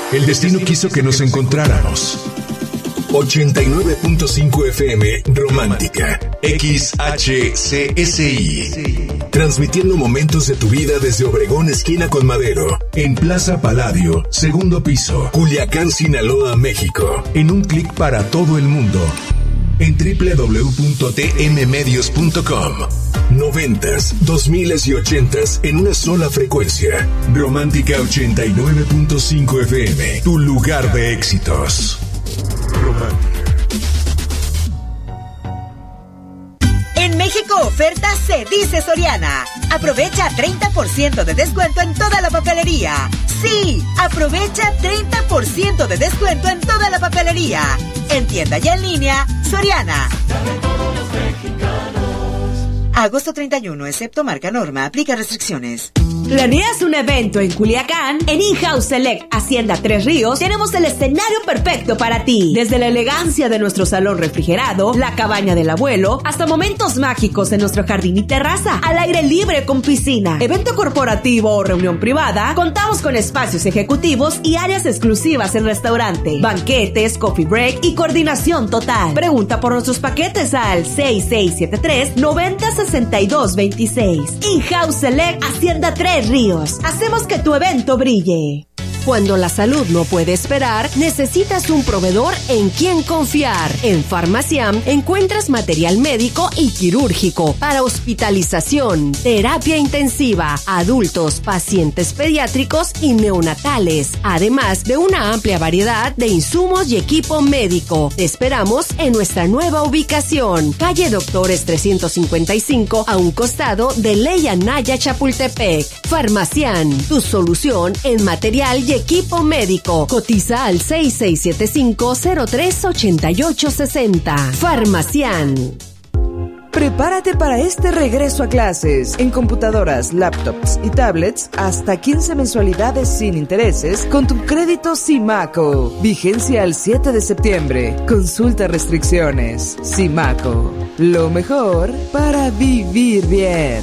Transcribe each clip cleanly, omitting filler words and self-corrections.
El destino quiso que nos encontráramos. 89.5 FM Romántica XHCSI. Transmitiendo momentos de tu vida desde Obregón, esquina con Madero, en Plaza Palladio, segundo piso, Culiacán, Sinaloa, México. En un clic para todo el mundo. En www.tmmedios.com. 90s, 2000s y 80s en una sola frecuencia. Romántica 89.5 FM. Tu lugar de éxitos. En México oferta se dice Soriana. Aprovecha 30% de descuento en toda la papelería. Sí, aprovecha 30% de descuento en toda la papelería. En tienda y en línea, Soriana. Agosto 31, excepto marca Norma, aplica restricciones. ¿Planeas un evento en Culiacán? En In-House Select Hacienda Tres Ríos tenemos el escenario perfecto para ti. Desde la elegancia de nuestro salón refrigerado, la cabaña del abuelo, hasta momentos mágicos en nuestro jardín y terraza, al aire libre con piscina. Evento corporativo o reunión privada, contamos con espacios ejecutivos y áreas exclusivas en restaurante, banquetes, coffee break y coordinación total. Pregunta por nuestros paquetes al 6673-906226. In-House Select Hacienda Tres Ríos. Hacemos que tu evento brille. Cuando la salud no puede esperar, necesitas un proveedor en quien confiar. En Farmaciam encuentras material médico y quirúrgico para hospitalización, terapia intensiva, adultos, pacientes pediátricos y neonatales, además de una amplia variedad de insumos y equipo médico. Te esperamos en nuestra nueva ubicación, calle Doctores 355, a un costado de Ley Anaya Chapultepec. Farmaciam, tu solución en material y equipo médico. Cotiza al 6675-038860. Farmaciam. Prepárate para este regreso a clases. En computadoras, laptops y tablets, hasta 15 mensualidades sin intereses con tu crédito Simaco. Vigencia al 7 de septiembre. Consulta restricciones. Simaco. Lo mejor para vivir bien.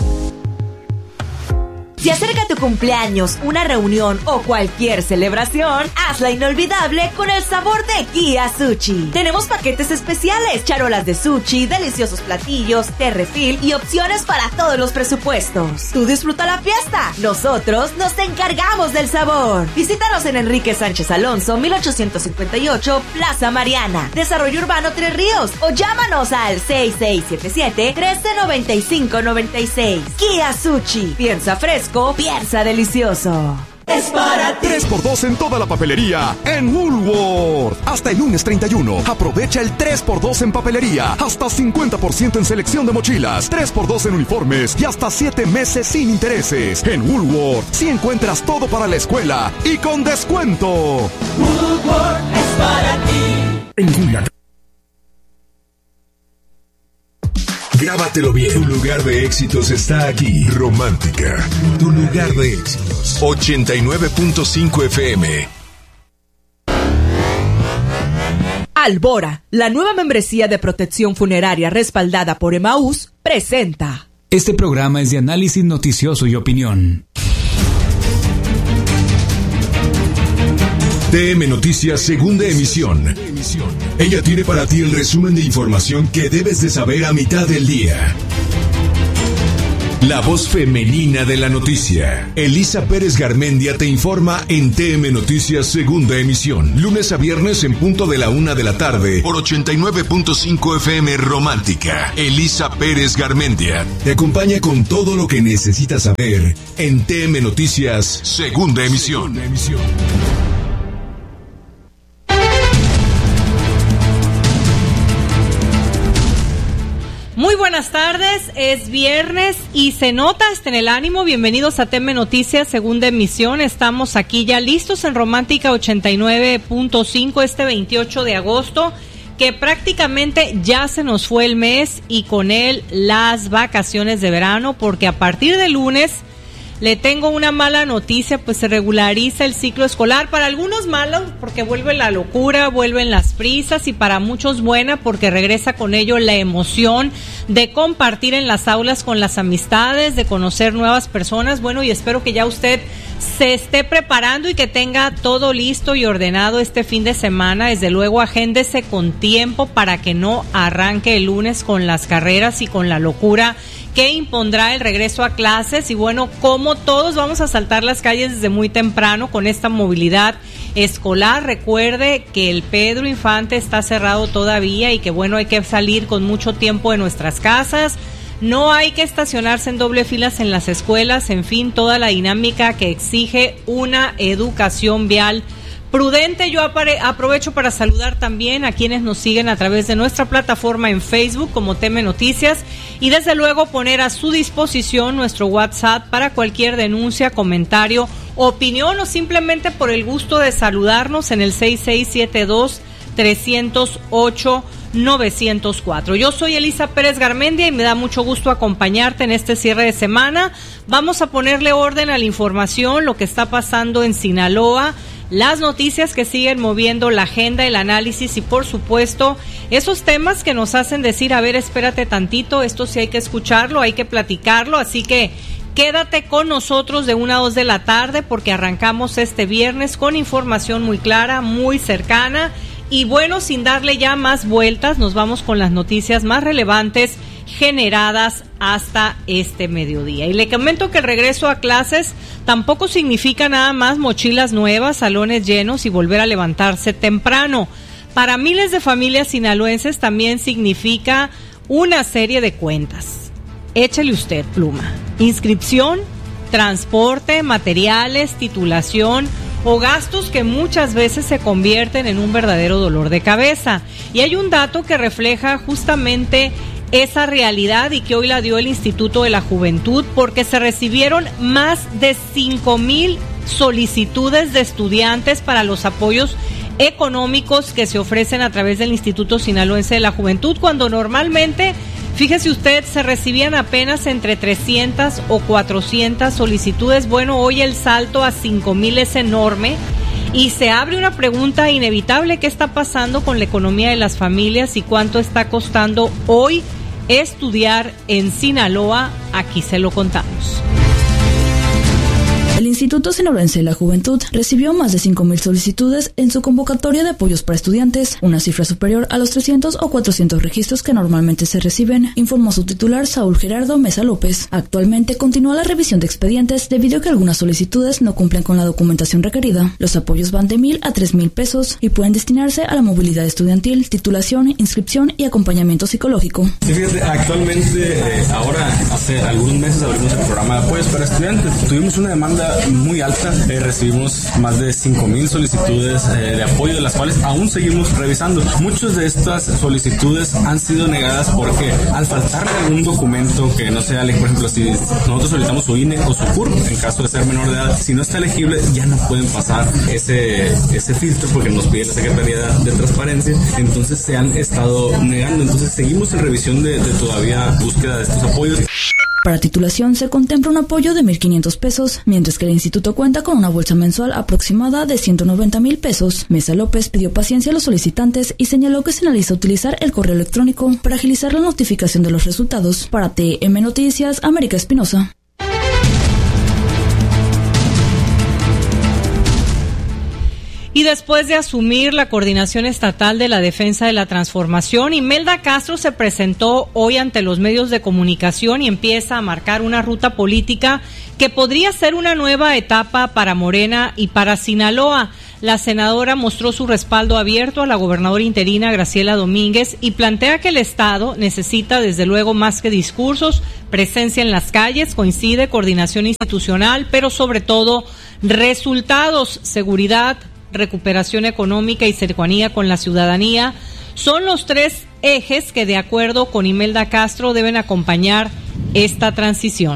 Si acerca tu cumpleaños, una reunión o cualquier celebración, hazla inolvidable con el sabor de Kia Sushi. Tenemos paquetes especiales, charolas de sushi, deliciosos platillos, té refill y opciones para todos los presupuestos. Tú disfruta la fiesta, nosotros nos encargamos del sabor. Visítanos en Enrique Sánchez Alonso, 1858, Plaza Mariana, Desarrollo Urbano Tres Ríos, o llámanos al 6677-139596. Kia Sushi, piensa fresco, piensa delicioso. Es para ti. 3x2 en toda la papelería en Woolworth. Hasta el lunes 31. Aprovecha el 3x2 en papelería. Hasta 50% en selección de mochilas. 3x2 en uniformes y hasta 7 meses sin intereses. En Woolworth sí encuentras todo para la escuela y con descuento. Woolworth es para ti. En Culiacán. Grábatelo bien. Tu lugar de éxitos está aquí. Romántica. Tu lugar de éxitos. 89.5 FM. Albora, la nueva membresía de protección funeraria respaldada por Emaús, presenta. Este programa es de análisis noticioso y opinión. TM Noticias, segunda emisión. Ella tiene para ti el resumen de información que debes de saber a mitad del día. La voz femenina de la noticia. Elisa Pérez Garmendia te informa en TM Noticias, segunda emisión. Lunes a viernes en punto de la 1 de la tarde. Por 89.5 FM Romántica. Elisa Pérez Garmendia te acompaña con todo lo que necesitas saber en TM Noticias, segunda emisión. Muy buenas tardes, es viernes y se nota hasta en el ánimo. Bienvenidos a TM Noticias, segunda emisión. Estamos aquí ya listos en Romántica 89.5 este 28 de agosto, que prácticamente ya se nos fue el mes y con él las vacaciones de verano, porque a partir de lunes Le tengo una mala noticia, pues se regulariza el ciclo escolar. Para algunos malos, porque vuelve la locura, vuelven las prisas, y para muchos buena, porque regresa con ello la emoción de compartir en las aulas con las amistades, de conocer nuevas personas. Bueno, y espero que ya usted se esté preparando y que tenga todo listo y ordenado este fin de semana. Desde luego, agéndese con tiempo para que no arranque el lunes con las carreras y con la locura que impondrá el regreso a clases. Y bueno, como todos vamos a saltar las calles desde muy temprano con esta movilidad escolar. Recuerde que el Pedro Infante está cerrado todavía y que bueno, hay que salir con mucho tiempo de nuestras casas. No hay que estacionarse en doble filas en las escuelas. En fin, toda la dinámica que exige una educación vial prudente. Yo aprovecho para saludar también a quienes nos siguen a través de nuestra plataforma en Facebook como TM Noticias, y desde luego poner a su disposición nuestro WhatsApp para cualquier denuncia, comentario, opinión o simplemente por el gusto de saludarnos en el 6672-308-904. Yo soy Elisa Pérez Garmendia y me da mucho gusto acompañarte en este cierre de semana. Vamos a ponerle orden a la información, lo que está pasando en Sinaloa, las noticias que siguen moviendo la agenda, el análisis y por supuesto esos temas que nos hacen decir, a ver, espérate tantito, esto sí hay que escucharlo, hay que platicarlo. Así que quédate con nosotros de 1 a 2 de la tarde porque arrancamos este viernes con información muy clara, muy cercana. Y bueno, sin darle ya más vueltas, nos vamos con las noticias más relevantes generadas hasta este mediodía. Y le comento que el regreso a clases tampoco significa nada más mochilas nuevas, salones llenos y volver a levantarse temprano. Para miles de familias sinaloenses también significa una serie de cuentas. Échele usted pluma. Inscripción, transporte, materiales, titulación o gastos que muchas veces se convierten en un verdadero dolor de cabeza. Y hay un dato que refleja justamente esa realidad y que hoy la dio el Instituto de la Juventud, porque se recibieron más de 5,000 solicitudes de estudiantes para los apoyos económicos que se ofrecen a través del Instituto Sinaloense de la Juventud, cuando normalmente, fíjese usted, se recibían apenas entre 300 o 400 solicitudes. Bueno, hoy el salto a 5,000 es enorme y se abre una pregunta inevitable: ¿qué está pasando con la economía de las familias y cuánto está costando hoy estudiar en Sinaloa? Aquí se lo contamos. El Instituto Sinaloense de la Juventud recibió más de 5,000 solicitudes en su convocatoria de apoyos para estudiantes, una cifra superior a los 300 o 400 registros que normalmente se reciben, informó su titular Saúl Gerardo Mesa López. Actualmente continúa la revisión de expedientes debido a que algunas solicitudes no cumplen con la documentación requerida. Los apoyos van de 1,000 a 3,000 pesos y pueden destinarse a la movilidad estudiantil, titulación, inscripción y acompañamiento psicológico. Sí, fíjate, actualmente, ahora hace algunos meses abrimos el programa de apoyos para estudiantes. Tuvimos una demanda muy alta, recibimos más de 5,000 solicitudes de apoyo, de las cuales aún seguimos revisando. Muchas de estas solicitudes han sido negadas porque al faltarle algún documento que no sea, por ejemplo, si nosotros solicitamos su INE o su CURP, en caso de ser menor de edad, si no está elegible ya no pueden pasar ese filtro porque nos pide la Secretaría de Transparencia, entonces se han estado negando. Entonces seguimos en revisión de todavía búsqueda de estos apoyos. Para titulación se contempla un apoyo de 1,500 pesos, mientras que el instituto cuenta con una bolsa mensual aproximada de 190,000 pesos. Mesa López pidió paciencia a los solicitantes y señaló que se analiza utilizar el correo electrónico para agilizar la notificación de los resultados. Para TM Noticias, América Espinosa. Y después de asumir la coordinación estatal de la defensa de la transformación, Imelda Castro se presentó hoy ante los medios de comunicación y empieza a marcar una ruta política que podría ser una nueva etapa para Morena y para Sinaloa. La senadora mostró su respaldo abierto a la gobernadora interina Graciela Domínguez y plantea que el Estado necesita desde luego más que discursos, presencia en las calles, coincide, coordinación institucional, pero sobre todo resultados, seguridad, recuperación económica y cercanía con la ciudadanía. Son los 3 ejes que, de acuerdo con Imelda Castro, deben acompañar esta transición.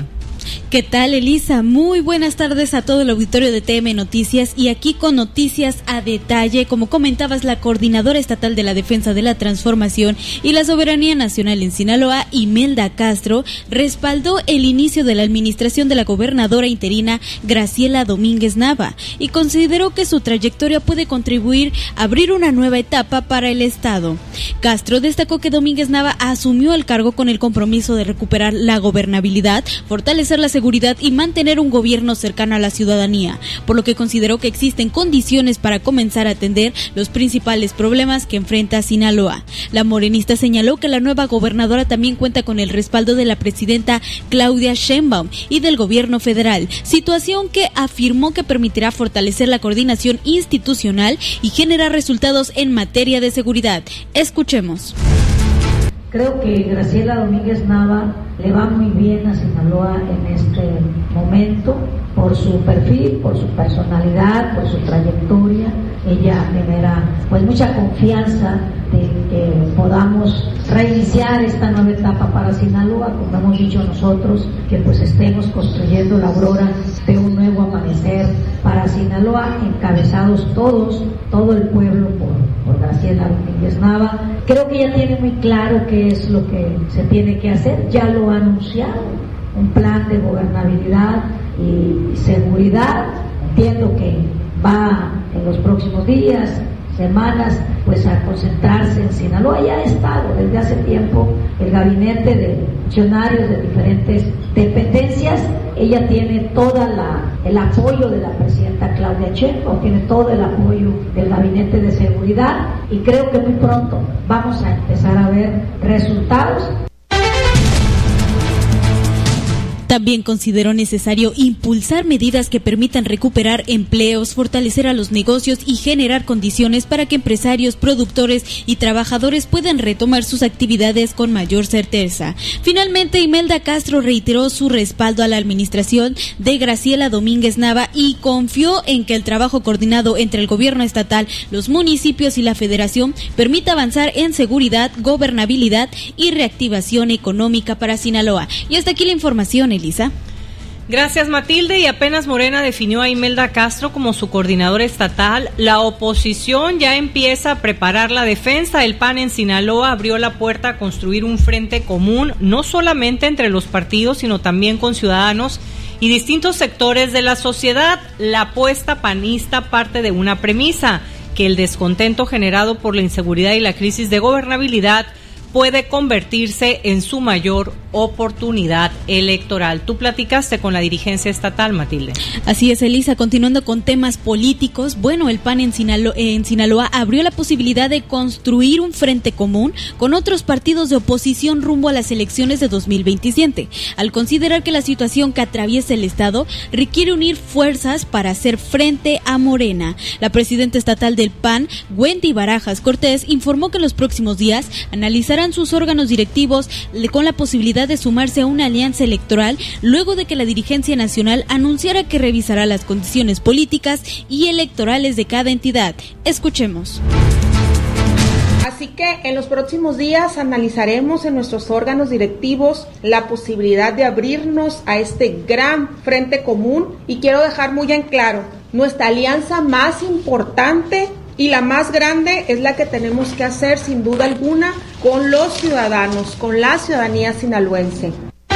¿Qué tal, Elisa? Muy buenas tardes a todo el auditorio de TM Noticias, y aquí con noticias a detalle. Como comentabas, la Coordinadora Estatal de la Defensa de la Transformación y la Soberanía Nacional en Sinaloa, Imelda Castro, respaldó el inicio de la administración de la gobernadora interina Graciela Domínguez Nava y consideró que su trayectoria puede contribuir a abrir una nueva etapa para el Estado. Castro destacó que Domínguez Nava asumió el cargo con el compromiso de recuperar la gobernabilidad, fortalecer la seguridad y mantener un gobierno cercano a la ciudadanía, por lo que consideró que existen condiciones para comenzar a atender los principales problemas que enfrenta Sinaloa. La morenista señaló que la nueva gobernadora también cuenta con el respaldo de la presidenta Claudia Sheinbaum y del gobierno federal, situación que afirmó que permitirá fortalecer la coordinación institucional y generar resultados en materia de seguridad. Escuchemos. Creo que Graciela Domínguez Nava le va muy bien a Sinaloa en este momento por su perfil, por su personalidad, por su trayectoria. Ella genera pues mucha confianza de que podamos reiniciar esta nueva etapa para Sinaloa, como hemos dicho nosotros, que pues estemos construyendo la aurora de un nuevo amanecer para Sinaloa, encabezados todos, todo el pueblo por Graciela Domínguez Nava. Creo que ella tiene muy claro qué es lo que se tiene que hacer, ya lo ha anunciado, un plan de gobernabilidad y seguridad. Entiendo que va en los próximos días, semanas, pues a concentrarse en Sinaloa. Ya ha estado desde hace tiempo el gabinete de funcionarios de diferentes dependencias. Ella tiene el apoyo de la presidenta Claudia Sheinbaum, tiene todo el apoyo del gabinete de seguridad, y creo que muy pronto vamos a empezar a ver resultados. También consideró necesario impulsar medidas que permitan recuperar empleos, fortalecer a los negocios y generar condiciones para que empresarios, productores y trabajadores puedan retomar sus actividades con mayor certeza. Finalmente, Imelda Castro reiteró su respaldo a la administración de Graciela Domínguez Nava y confió en que el trabajo coordinado entre el gobierno estatal, los municipios y la federación permita avanzar en seguridad, gobernabilidad y reactivación económica para Sinaloa. Y hasta aquí la información, Elisa. Gracias, Matilde. Y apenas Morena definió a Imelda Castro como su coordinadora estatal, la oposición ya empieza a preparar la defensa. El PAN en Sinaloa abrió la puerta a construir un frente común, no solamente entre los partidos, sino también con ciudadanos y distintos sectores de la sociedad. La apuesta panista parte de una premisa: que el descontento generado por la inseguridad y la crisis de gobernabilidad puede convertirse en su mayor oportunidad electoral. Tú platicaste con la dirigencia estatal, Matilde. Así es, Elisa. Continuando con temas políticos, bueno, el PAN en Sinaloa abrió la posibilidad de construir un frente común con otros partidos de oposición rumbo a las elecciones de 2027, al considerar que la situación que atraviesa el Estado requiere unir fuerzas para hacer frente a Morena. La presidenta estatal del PAN, Wendy Barajas Cortés, informó que en los próximos días analizarán sus órganos directivos con la posibilidad de sumarse a una alianza electoral luego de que la dirigencia nacional anunciara que revisará las condiciones políticas y electorales de cada entidad. Escuchemos. Así que en los próximos días analizaremos en nuestros órganos directivos la posibilidad de abrirnos a este gran frente común, y quiero dejar muy en claro, nuestra alianza más importante y la más grande es la que tenemos que hacer sin duda alguna con los ciudadanos, con la ciudadanía sinaloense.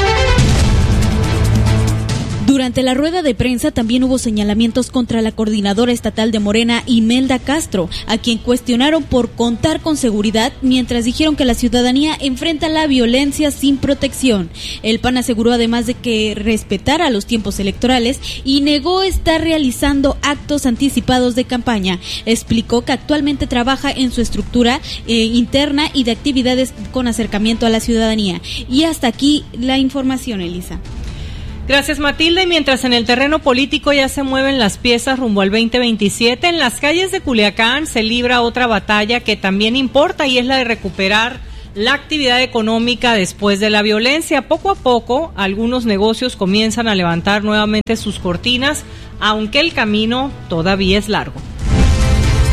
Durante la rueda de prensa también hubo señalamientos contra la coordinadora estatal de Morena, Imelda Castro, a quien cuestionaron por contar con seguridad, mientras dijeron que la ciudadanía enfrenta la violencia sin protección. El PAN aseguró además de que respetara los tiempos electorales y negó estar realizando actos anticipados de campaña. Explicó que actualmente trabaja en su estructura interna y de actividades con acercamiento a la ciudadanía. Y hasta aquí la información, Elisa. Gracias, Matilde. Y mientras en el terreno político ya se mueven las piezas rumbo al 2027, en las calles de Culiacán se libra otra batalla que también importa, y es la de recuperar la actividad económica después de la violencia. Poco a poco, algunos negocios comienzan a levantar nuevamente sus cortinas, aunque el camino todavía es largo.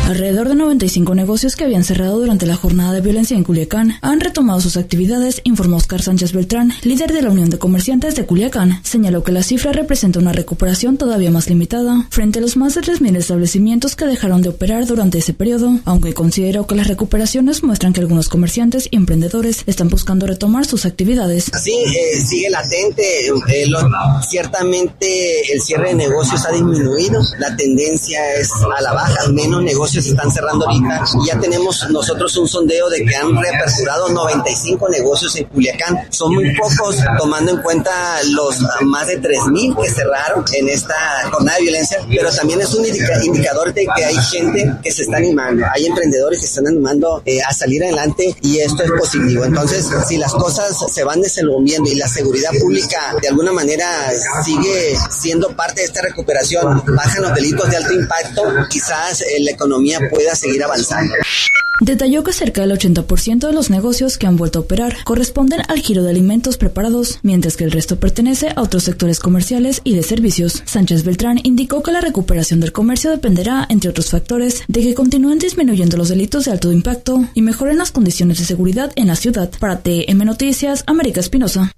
Alrededor de 95 negocios que habían cerrado durante la jornada de violencia en Culiacán han retomado sus actividades, informó Oscar Sánchez Beltrán, líder de la Unión de Comerciantes de Culiacán. Señaló que la cifra representa una recuperación todavía más limitada frente a los más de 3,000 establecimientos que dejaron de operar durante ese periodo, aunque consideró que las recuperaciones muestran que algunos comerciantes y emprendedores están buscando retomar sus actividades. Así sigue latente, ciertamente el cierre de negocios ha disminuido, la tendencia es a la baja, menos negocios se están cerrando ahorita y ya tenemos nosotros un sondeo de que han reaperturado 95 negocios en Culiacán. Son muy pocos tomando en cuenta los más de 3,000 que cerraron en esta jornada de violencia, pero también es un indicador de que hay gente que se está animando, hay emprendedores que se están animando a salir adelante y esto es positivo. Entonces, si las cosas se van desenvolviendo y la seguridad pública de alguna manera sigue siendo parte de esta recuperación, bajan los delitos de alto impacto, quizás la economía pueda seguir avanzando. Detalló que cerca del 80% de los negocios que han vuelto a operar corresponden al giro de alimentos preparados, mientras que el resto pertenece a otros sectores comerciales y de servicios. Sánchez Beltrán indicó que la recuperación del comercio dependerá, entre otros factores, de que continúen disminuyendo los delitos de alto impacto y mejoren las condiciones de seguridad en la ciudad. Para TM Noticias, América Espinosa.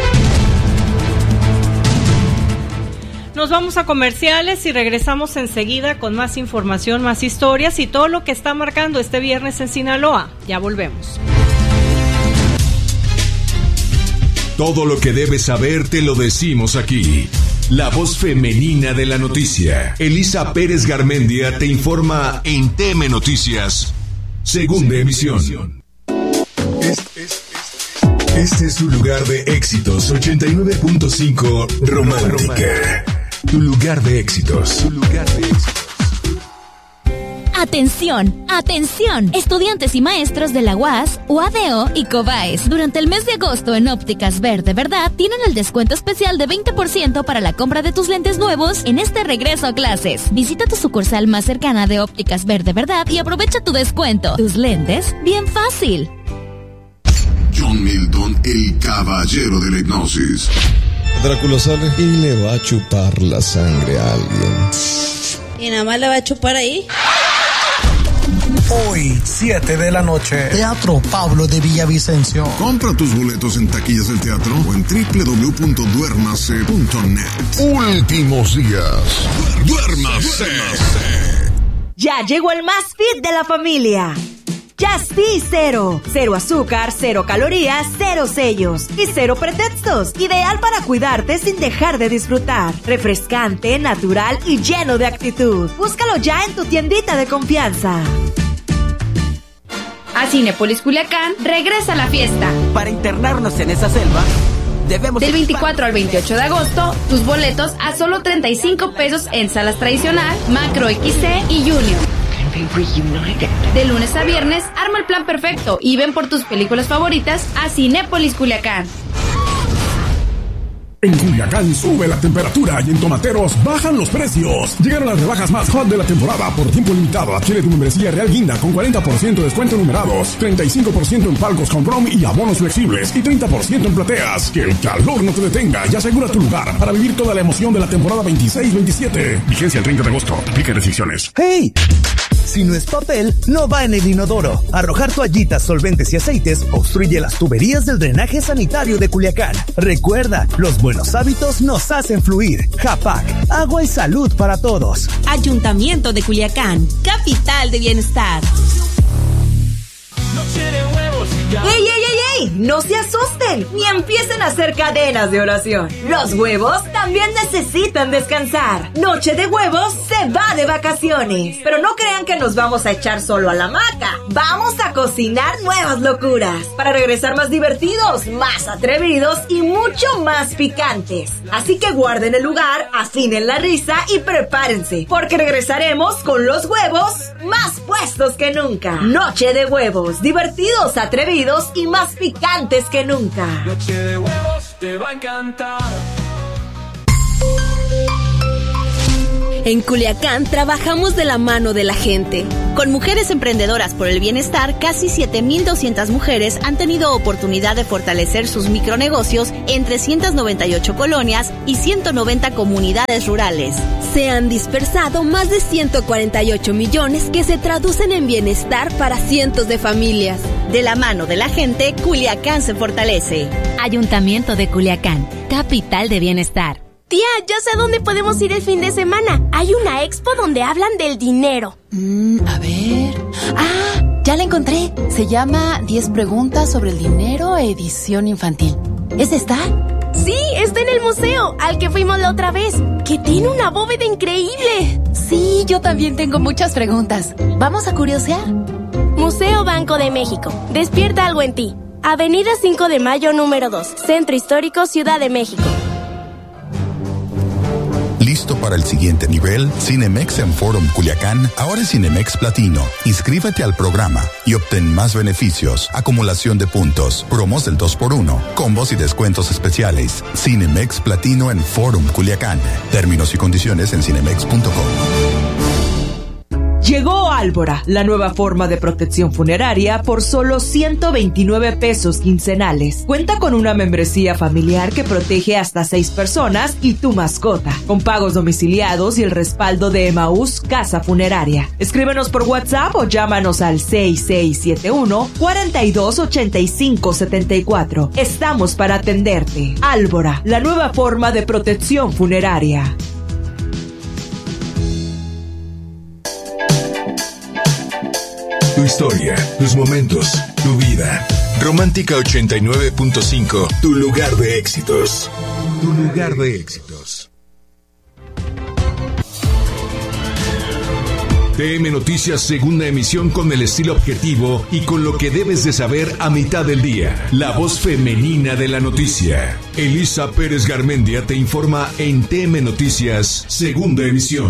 Nos vamos a comerciales y regresamos enseguida con más información, más historias y todo lo que está marcando este viernes en Sinaloa. Ya volvemos. Todo lo que debes saber te lo decimos aquí. La voz femenina de la noticia. Elisa Pérez Garmendia te informa en TM Noticias, segunda emisión. Este es tu lugar de éxitos, 89.5 Romántica. Tu lugar de éxitos. Atención, atención, estudiantes y maestros de la UAS, UADO y COBAES. Durante el mes de agosto en Ópticas Verde Verdad tienen el descuento especial de 20% para la compra de tus lentes nuevos en este regreso a clases. Visita tu sucursal más cercana de Ópticas Verde Verdad y aprovecha tu descuento. Tus lentes, bien fácil. John Milton, el caballero de la hipnosis. Drácula sale y le va a chupar la sangre a alguien. ¿Y nada más le va a chupar ahí? Hoy, 7 de la noche, Teatro Pablo de Villavicencio. Compra tus boletos en taquillas del teatro o en www.duermase.net. Últimos días. Duérmase. Ya llegó el más fit de la familia. Just Cero. Cero azúcar, cero calorías, cero sellos y cero pretextos. Ideal para cuidarte sin dejar de disfrutar. Refrescante, natural y lleno de actitud. Búscalo ya en tu tiendita de confianza. A Cinépolis Culiacán regresa la fiesta. Para internarnos en esa selva, debemos... Del 24 al 28 de agosto, tus boletos a solo 35 pesos en salas tradicional, Macro XC y Junior. De lunes a viernes, arma el plan perfecto y ven por tus películas favoritas a Cinépolis Culiacán. En Culiacán sube la temperatura y en Tomateros bajan los precios. Llegaron las rebajas más hot de la temporada por tiempo limitado. Adquiere tu membresía Real Guinda con 40% de descuento en numerados, 35% en palcos con prom y abonos flexibles y 30% en plateas. Que el calor no te detenga y asegura tu lugar para vivir toda la emoción de la temporada 26-27. Vigencia el 30 de agosto. Aplica restricciones. ¡Hey! Si no es papel, no va en el inodoro. Arrojar toallitas, solventes y aceites obstruye las tuberías del drenaje sanitario de Culiacán. Recuerda, los buenos hábitos nos hacen fluir. Japac, agua y salud para todos. Ayuntamiento de Culiacán, capital de bienestar. ¡Ey, ey, ey, ey! ¡No se asusten! Ni empiecen a hacer cadenas de oración. Los huevos también necesitan descansar. Noche de Huevos se va de vacaciones. Pero no crean que nos vamos a echar solo a la hamaca. Vamos a cocinar nuevas locuras para regresar más divertidos, más atrevidos y mucho más picantes. Así que guarden el lugar, afinen la risa y prepárense, porque regresaremos con los huevos más puestos que nunca. Noche de Huevos, divertidos, atrevidos y más picantes que nunca. Noche de Huevos te va a encantar. En Culiacán trabajamos de la mano de la gente. Con Mujeres Emprendedoras por el Bienestar, casi 7,200 mujeres han tenido oportunidad de fortalecer sus micronegocios en 398 colonias y 190 comunidades rurales. Se han dispersado más de 148 millones que se traducen en bienestar para cientos de familias. De la mano de la gente, Culiacán se fortalece. Ayuntamiento de Culiacán, capital de bienestar. Tía, ya sé dónde podemos ir el fin de semana. Hay una expo donde hablan del dinero. A ver... ¡Ah! Ya la encontré. Se llama 10 preguntas sobre el dinero, edición infantil. ¿Es esta? Sí, está en el museo, al que fuimos la otra vez, que tiene una bóveda increíble. Sí, yo también tengo muchas preguntas. ¿Vamos a curiosear? Museo Banco de México. Despierta algo en ti. Avenida 5 de Mayo, número 2. Centro Histórico, Ciudad de México. ¿Listo para el siguiente nivel? Cinemex en Forum Culiacán ahora es Cinemex Platino. Inscríbete al programa y obtén más beneficios, acumulación de puntos, promos del 2x1, combos y descuentos especiales. Cinemex Platino en Forum Culiacán. Términos y condiciones en cinemex.com. Llegó Álvora, la nueva forma de protección funeraria por solo 129 pesos quincenales. Cuenta con una membresía familiar que protege hasta 6 personas y tu mascota, con pagos domiciliados y el respaldo de Emaús Casa Funeraria. Escríbenos por WhatsApp o llámanos al 6671-428574. Estamos para atenderte. Álvora, la nueva forma de protección funeraria. Tu historia, tus momentos, tu vida. Romántica 89.5, tu lugar de éxitos. Tu lugar de éxitos. TM Noticias, segunda emisión, con el estilo objetivo y con lo que debes de saber a mitad del día. La voz femenina de la noticia. Elisa Pérez Garmendia te informa en TM Noticias, segunda emisión.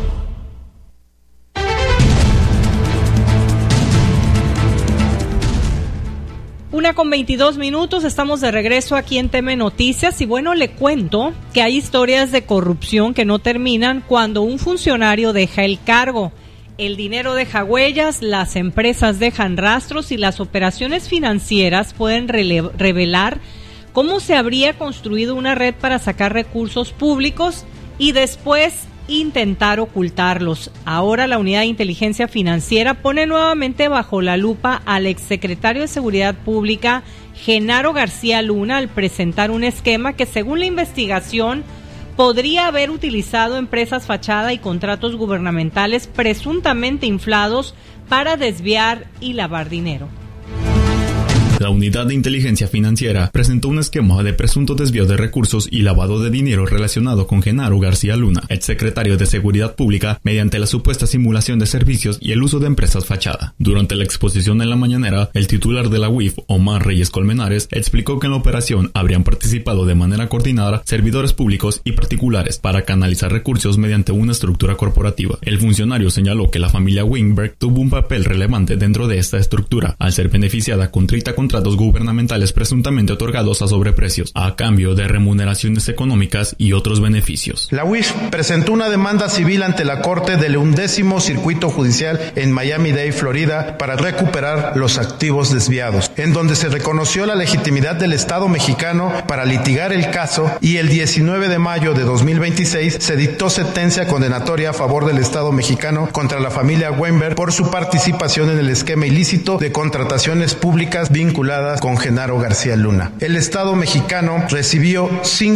1:22, estamos de regreso aquí en TM Noticias y bueno, le cuento que hay historias de corrupción que no terminan cuando un funcionario deja el cargo. El dinero deja huellas, las empresas dejan rastros y las operaciones financieras pueden revelar cómo se habría construido una red para sacar recursos públicos y después intentar ocultarlos. Ahora la Unidad de Inteligencia Financiera pone nuevamente bajo la lupa al exsecretario de Seguridad Pública, Genaro García Luna, al presentar un esquema que, según la investigación, podría haber utilizado empresas fachada y contratos gubernamentales presuntamente inflados para desviar y lavar dinero. La Unidad de Inteligencia Financiera presentó un esquema de presunto desvío de recursos y lavado de dinero relacionado con Genaro García Luna, exsecretario de Seguridad Pública, mediante la supuesta simulación de servicios y el uso de empresas fachada. Durante la exposición en la mañanera, el titular de la UIF, Omar Reyes Colmenares, explicó que en la operación habrían participado de manera coordinada servidores públicos y particulares para canalizar recursos mediante una estructura corporativa. El funcionario señaló que la familia Weinberg tuvo un papel relevante dentro de esta estructura, al ser beneficiada con 30 contratos gubernamentales presuntamente otorgados a sobreprecios, a cambio de remuneraciones económicas y otros beneficios. La UIF presentó una demanda civil ante la Corte del 11º Circuito Judicial en Miami-Dade, Florida, para recuperar los activos desviados, en donde se reconoció la legitimidad del Estado mexicano para litigar el caso, y el 19 de mayo de 2026 se dictó sentencia condenatoria a favor del Estado mexicano contra la familia Weinberg por su participación en el esquema ilícito de contrataciones públicas vinculadas con Genaro García Luna. El Estado mexicano recibió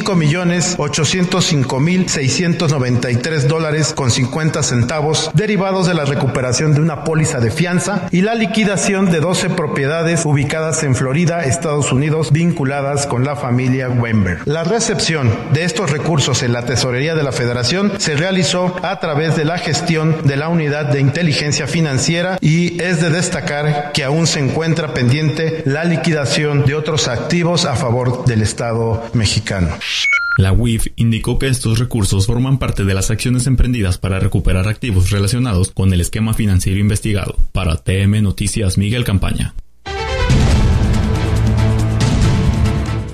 $5,805,693.50 derivados de la recuperación de una póliza de fianza y la liquidación de 12 propiedades ubicadas en Florida, Estados Unidos, vinculadas con la familia Weinberg. La recepción de estos recursos en la Tesorería de la Federación se realizó a través de la gestión de la Unidad de Inteligencia Financiera, y es de destacar que aún se encuentra pendiente la liquidación de otros activos a favor del Estado mexicano. La UIF indicó que estos recursos forman parte de las acciones emprendidas para recuperar activos relacionados con el esquema financiero investigado. Para TM Noticias, Miguel Campaña.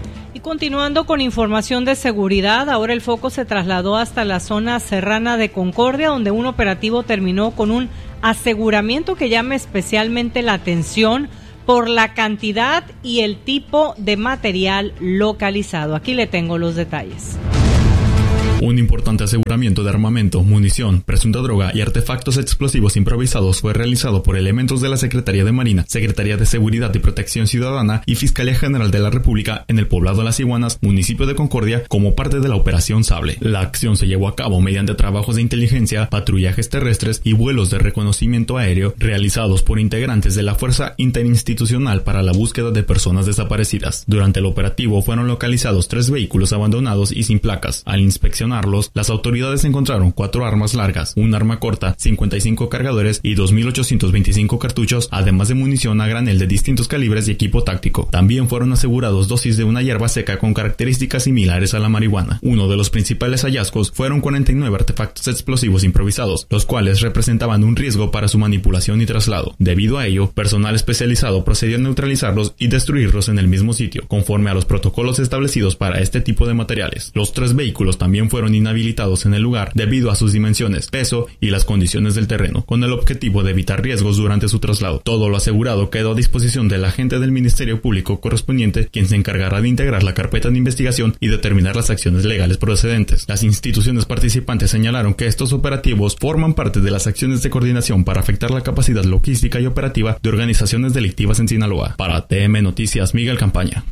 Continuando con información de seguridad, ahora el foco se trasladó hasta la zona serrana de Concordia, donde un operativo terminó con un aseguramiento que llama especialmente la atención por la cantidad y el tipo de material localizado. Aquí le tengo los detalles. Un importante aseguramiento de armamento, munición, presunta droga y artefactos explosivos improvisados fue realizado por elementos de la Secretaría de Marina, Secretaría de Seguridad y Protección Ciudadana y Fiscalía General de la República en el poblado Las Iguanas, municipio de Concordia, como parte de la Operación Sable. La acción se llevó a cabo mediante trabajos de inteligencia, patrullajes terrestres y vuelos de reconocimiento aéreo realizados por integrantes de la Fuerza Interinstitucional para la Búsqueda de Personas Desaparecidas. Durante el operativo fueron localizados 3 vehículos abandonados y sin placas. Al inspeccionarlos, las autoridades encontraron 4 armas largas, un arma corta, 55 cargadores y 2.825 cartuchos, además de munición a granel de distintos calibres y equipo táctico. También fueron asegurados dosis de una hierba seca con características similares a la marihuana. Uno de los principales hallazgos fueron 49 artefactos explosivos improvisados, los cuales representaban un riesgo para su manipulación y traslado. Debido a ello, personal especializado procedió a neutralizarlos y destruirlos en el mismo sitio, conforme a los protocolos establecidos para este tipo de materiales. Los 3 vehículos también fueron inhabilitados en el lugar debido a sus dimensiones, peso y las condiciones del terreno, con el objetivo de evitar riesgos durante su traslado. Todo lo asegurado quedó a disposición del agente del Ministerio Público correspondiente, quien se encargará de integrar la carpeta de investigación y determinar las acciones legales procedentes. Las instituciones participantes señalaron que estos operativos forman parte de las acciones de coordinación para afectar la capacidad logística y operativa de organizaciones delictivas en Sinaloa. Para TM Noticias, Miguel Campaña.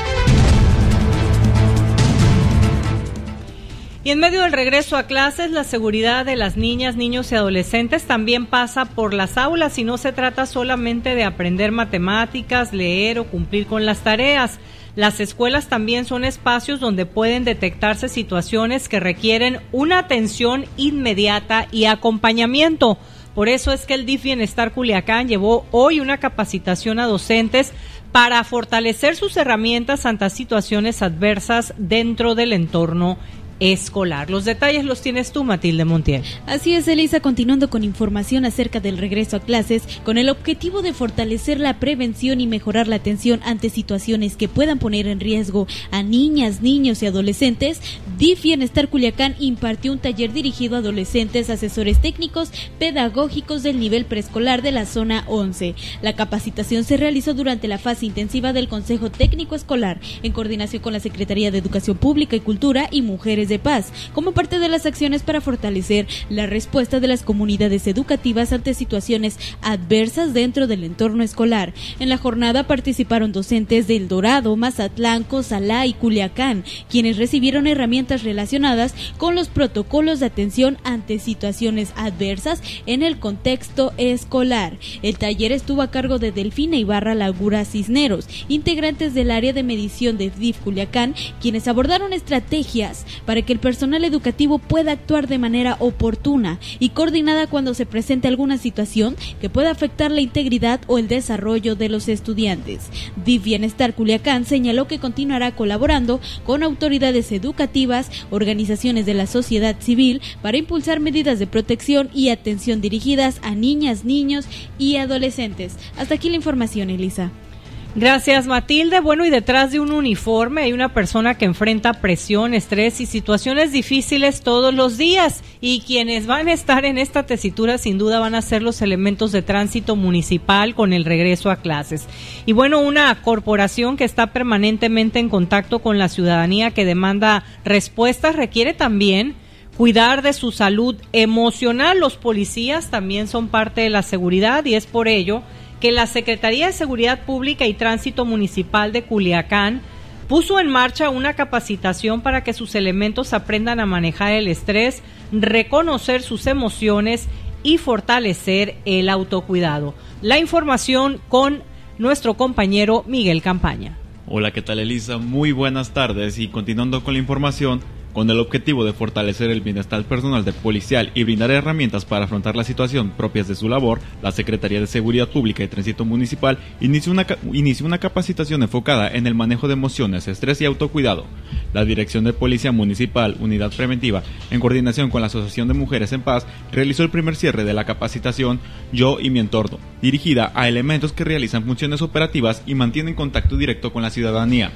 Y en medio del regreso a clases, la seguridad de las niñas, niños y adolescentes también pasa por las aulas y no se trata solamente de aprender matemáticas, leer o cumplir con las tareas. Las escuelas también son espacios donde pueden detectarse situaciones que requieren una atención inmediata y acompañamiento. Por eso es que el DIF Bienestar Culiacán llevó hoy una capacitación a docentes para fortalecer sus herramientas ante situaciones adversas dentro del entorno escolar. Los detalles los tienes tú, Matilde Montiel. Así es, Elisa, continuando con información acerca del regreso a clases, con el objetivo de fortalecer la prevención y mejorar la atención ante situaciones que puedan poner en riesgo a niñas, niños y adolescentes, DIF Bienestar Culiacán impartió un taller dirigido a adolescentes, asesores técnicos, pedagógicos del nivel preescolar de la zona 11. La capacitación se realizó durante la fase intensiva del Consejo Técnico Escolar, en coordinación con la Secretaría de Educación Pública y Cultura y Mujeres de Paz, como parte de las acciones para fortalecer la respuesta de las comunidades educativas ante situaciones adversas dentro del entorno escolar. En la jornada participaron docentes de El Dorado, Mazatlán, Cozalá y Culiacán, quienes recibieron herramientas relacionadas con los protocolos de atención ante situaciones adversas en el contexto escolar. El taller estuvo a cargo de Delfina Ibarra Lagura Cisneros, integrantes del área de medición de DIF Culiacán, quienes abordaron estrategias para que el personal educativo pueda actuar de manera oportuna y coordinada cuando se presente alguna situación que pueda afectar la integridad o el desarrollo de los estudiantes. DIF Bienestar Culiacán señaló que continuará colaborando con autoridades educativas, organizaciones de la sociedad civil para impulsar medidas de protección y atención dirigidas a niñas, niños y adolescentes. Hasta aquí la información, Elisa. Gracias, Matilde. Bueno, y detrás de un uniforme hay una persona que enfrenta presión, estrés y situaciones difíciles todos los días, y quienes van a estar en esta tesitura sin duda van a ser los elementos de tránsito municipal con el regreso a clases. Y bueno, una corporación que está permanentemente en contacto con la ciudadanía, que demanda respuestas, requiere también cuidar de su salud emocional. Los policías también son parte de la seguridad, y es por ello que la Secretaría de Seguridad Pública y Tránsito Municipal de Culiacán puso en marcha una capacitación para que sus elementos aprendan a manejar el estrés, reconocer sus emociones y fortalecer el autocuidado. La información con nuestro compañero Miguel Campaña. Hola, ¿qué tal, Elisa? Muy buenas tardes, y continuando con la información, con el objetivo de fortalecer el bienestar personal del policial y brindar herramientas para afrontar la situación propias de su labor, la Secretaría de Seguridad Pública y Tránsito Municipal inició una capacitación enfocada en el manejo de emociones, estrés y autocuidado. La Dirección de Policía Municipal, Unidad Preventiva, en coordinación con la Asociación de Mujeres en Paz, realizó el primer cierre de la capacitación Yo y mi entorno, dirigida a elementos que realizan funciones operativas y mantienen contacto directo con la ciudadanía.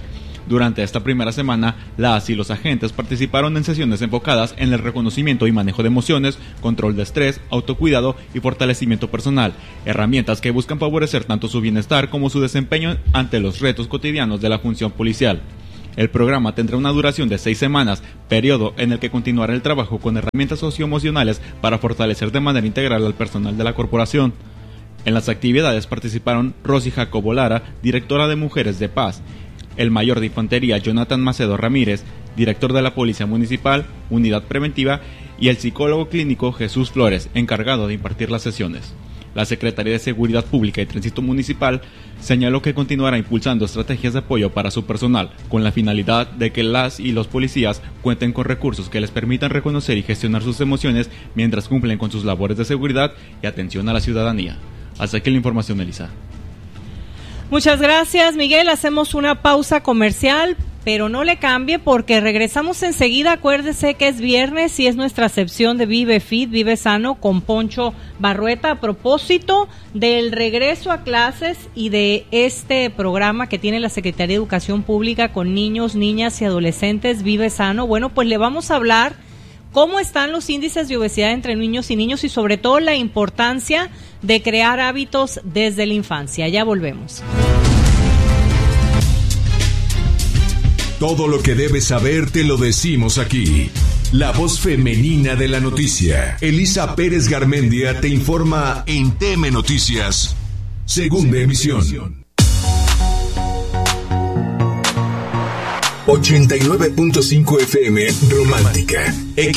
Durante esta primera semana, las y los agentes participaron en sesiones enfocadas en el reconocimiento y manejo de emociones, control de estrés, autocuidado y fortalecimiento personal, herramientas que buscan favorecer tanto su bienestar como su desempeño ante los retos cotidianos de la función policial. El programa tendrá una duración de 6 semanas, periodo en el que continuará el trabajo con herramientas socioemocionales para fortalecer de manera integral al personal de la corporación. En las actividades participaron Rosy Jacobo Lara, directora de Mujeres de Paz, el mayor de infantería Jonathan Macedo Ramírez, director de la Policía Municipal, Unidad Preventiva, y el psicólogo clínico Jesús Flores, encargado de impartir las sesiones. La Secretaría de Seguridad Pública y Tránsito Municipal señaló que continuará impulsando estrategias de apoyo para su personal, con la finalidad de que las y los policías cuenten con recursos que les permitan reconocer y gestionar sus emociones mientras cumplen con sus labores de seguridad y atención a la ciudadanía. Hasta aquí la información, Elisa. Muchas gracias, Miguel. Hacemos una pausa comercial, pero no le cambie porque regresamos enseguida. Acuérdese que es viernes y es nuestra sección de Vive Fit, Vive Sano con Poncho Barrueta, a propósito del regreso a clases y de este programa que tiene la Secretaría de Educación Pública con niños, niñas y adolescentes, Vive Sano. Bueno, pues le vamos a hablar cómo están los índices de obesidad entre niños y sobre todo la importancia de crear hábitos desde la infancia. Ya volvemos. Todo lo que debes saber te lo decimos aquí. La voz femenina de la noticia. Elisa Pérez Garmendia te informa en TM Noticias, segunda emisión. 89.5 FM Romántica,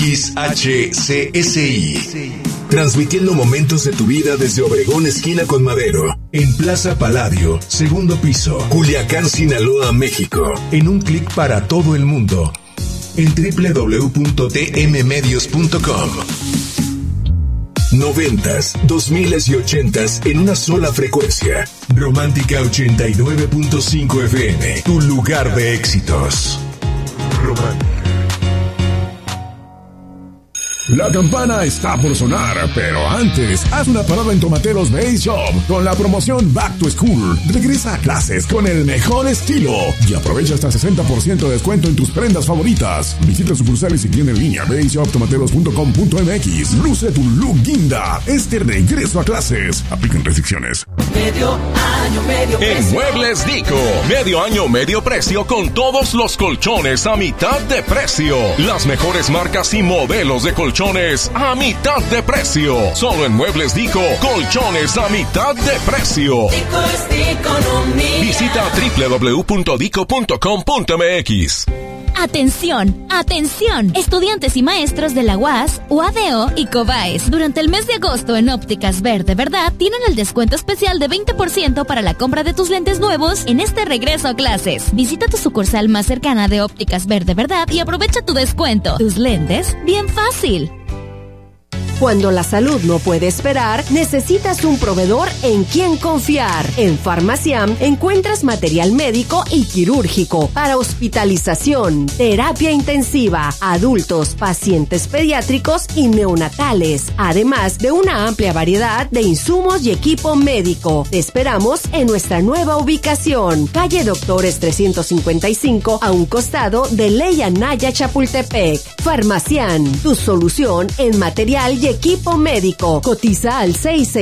XHCSI. Transmitiendo momentos de tu vida desde Obregón, esquina con Madero, en Plaza Palladio, segundo piso, Culiacán, Sinaloa, México. En un clic para todo el mundo, en www.tmmedios.com. 90s, 2000s y 80s en una sola frecuencia. Romántica 89.5 FM, tu lugar de éxitos. Romántica. La campana está por sonar, pero antes, haz una parada en Tomateros Base Shop con la promoción Back to School. Regresa a clases con el mejor estilo y aprovecha hasta 60% de descuento en tus prendas favoritas. Visita sucursales y tienda en línea baseshoptomateros.com.mx. Luce tu look guinda este regreso a clases. Aplican restricciones. Medio año, medio precio. En Muebles Dico, medio año, medio precio con todos los colchones a mitad de precio. Las mejores marcas y modelos de colchones a mitad de precio. Solo en Muebles Dico, colchones a mitad de precio. Dico es economía. Visita www.dico.com.mx. Atención, atención, estudiantes y maestros de la UAS, UADO y COBAES. Durante el mes de agosto en Ópticas Verde Verdad tienen el descuento especial de 20% para la compra de tus lentes nuevos en este regreso a clases. Visita tu sucursal más cercana de Ópticas Verde Verdad y aprovecha tu descuento. Tus lentes, bien fácil. Cuando la salud no puede esperar, necesitas un proveedor en quien confiar. En Farmaciam encuentras material médico y quirúrgico para hospitalización, terapia intensiva, adultos, pacientes pediátricos y neonatales, además de una amplia variedad de insumos y equipo médico. Te esperamos en nuestra nueva ubicación, calle Doctores 355, a un costado de Ley Anaya Chapultepec. Farmaciam, tu solución en material y equipo médico. Cotiza al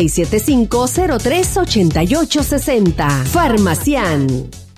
6675-038860. Farmaciam.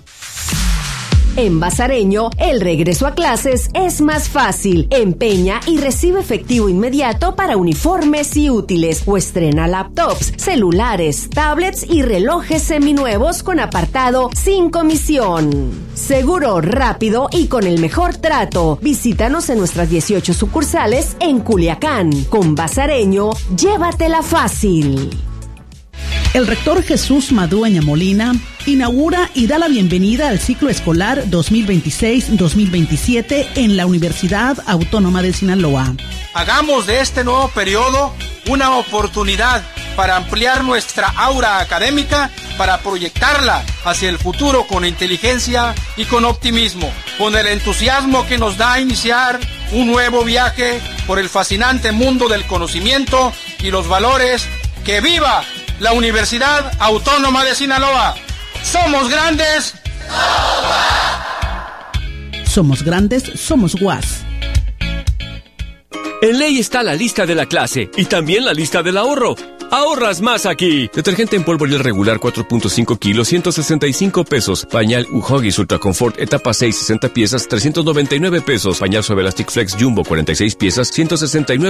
En Bazareño, el regreso a clases es más fácil. Empeña y recibe efectivo inmediato para uniformes y útiles o estrena laptops, celulares, tablets y relojes seminuevos con apartado sin comisión. Seguro, rápido y con el mejor trato. Visítanos en nuestras 18 sucursales en Culiacán. Con Bazareño, llévatela fácil. El rector Jesús Madueña Molina inaugura y da la bienvenida al ciclo escolar 2026-2027 en la Universidad Autónoma de Sinaloa. Hagamos de este nuevo periodo una oportunidad para ampliar nuestra aura académica, para proyectarla hacia el futuro con inteligencia y con optimismo, con el entusiasmo que nos da iniciar un nuevo viaje por el fascinante mundo del conocimiento y los valores. ¡Que viva la Universidad Autónoma de Sinaloa! ¡Somos grandes! Somos grandes, somos Guas. En Ley está la lista de la clase y también la lista del ahorro. ¡Ahorras más aquí! Detergente en polvo Ariel regular 4.5 kilos, 165 pesos. Pañal Huggies Ultra Comfort etapa 6, 60 piezas, 399 pesos. Pañal Suave Elastic Flex Jumbo 46 piezas, 169